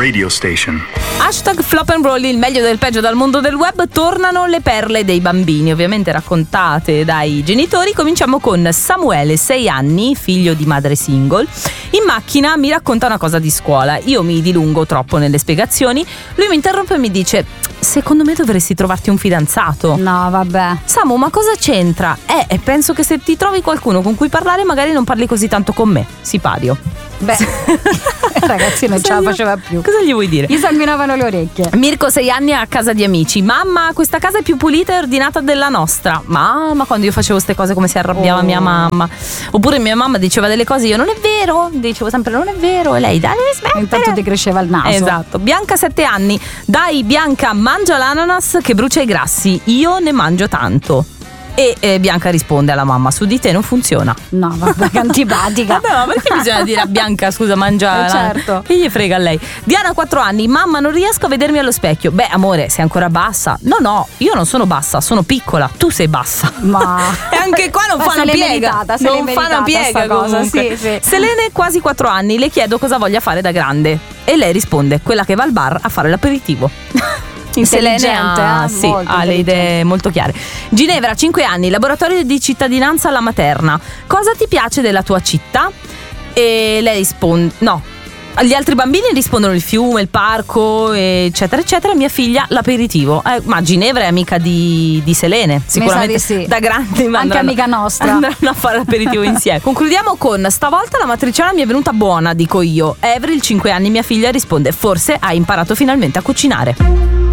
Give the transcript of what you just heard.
radio station. Hashtag Flop and Roll, il meglio del peggio dal mondo del web. Tornano le perle dei bambini, ovviamente raccontate dai genitori. Cominciamo con Samuele, 6 anni, figlio di madre single. In macchina mi racconta una cosa di scuola. Io mi dilungo troppo nelle spiegazioni. Lui mi interrompe e mi dice: secondo me dovresti trovarti un fidanzato. No, vabbè. Samu, ma cosa c'entra? Penso che se ti trovi qualcuno con cui parlare, magari non parli così tanto con me. Sipario. Beh, ragazzi, non ce la faceva più. Cosa gli vuoi dire? Gli sanguinavano le orecchie. Mirko, 6 anni, a casa di amici. Mamma, questa casa è più pulita e ordinata della nostra. Mamma, quando io facevo queste cose, come si arrabbiava mia mamma. Oppure mia mamma diceva delle cose, io non è vero. Dicevo sempre non è vero. E lei, dai, devi smettere. Intanto ti cresceva il naso. Esatto. Bianca, 7 anni. Dai, Bianca, mangia l'ananas che brucia i grassi. Io ne mangio tanto. E Bianca risponde alla mamma: su di te non funziona. No, vabbè, che antipatica. Vabbè, ma perché bisogna dire a Bianca: scusa, mangia certo. Che gli frega a lei? Diana, 4 anni. Mamma, non riesco a vedermi allo specchio. Beh, amore, sei ancora bassa? No, io non sono bassa, sono piccola. Tu sei bassa. Ma e anche qua non fa una piega. Non fa una piega cosa. Sì. Selene, quasi 4 anni. Le chiedo cosa voglia fare da grande e lei risponde: quella che va al bar a fare l'aperitivo. Intelligente, ha le idee molto chiare. Ginevra, 5 anni, laboratorio di cittadinanza alla materna. Cosa ti piace della tua città? E lei risponde: no. Gli altri bambini rispondono il fiume, il parco, eccetera eccetera. Mia figlia l'aperitivo. Ma Ginevra è amica di Selene, sicuramente sì. Da grandi anche amica nostra. Andranno a fare l'aperitivo insieme. Concludiamo con: stavolta la matriciana mi è venuta buona, dico io. Avril, 5 anni, mia figlia risponde: forse hai imparato finalmente a cucinare.